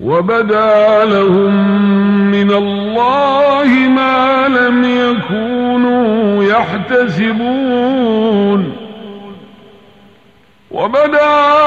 وبدا لهم من الله ما لم يكونوا يحتسبون وبدا